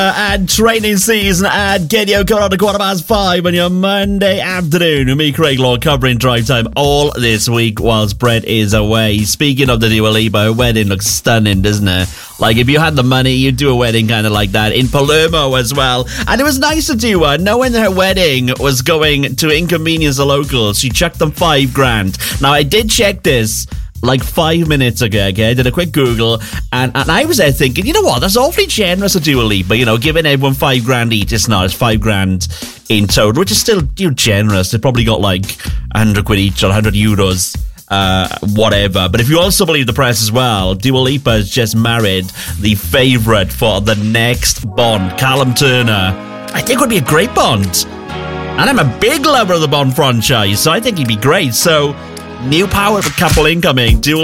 And training season and get your car on at 5:15 on your Monday afternoon with me, Craig Law, covering Drive Time all this week whilst Brett is away. Speaking of the Dua Lipa, her wedding looks stunning, doesn't it? Like, if you had the money, you'd do a wedding kind of like that in Palermo as well. And it was nice of Dua, knowing that her wedding was going to inconvenience the locals. She chucked them $5,000. Now, I did check this like 5 minutes ago, okay? I did a quick Google, and I was there thinking, you know what, that's awfully generous of Dua Lipa, you know, giving everyone $5,000 each. It's not, it's $5,000 in total, which is still, you know, generous. They probably got like 100 quid each or 100 euros, whatever. But if you also believe the press as well, Dua Lipa has just married the favourite for the next Bond, Callum Turner. I think would be a great Bond. And I'm a big lover of the Bond franchise, so I think he'd be great. So, new power couple incoming. Dua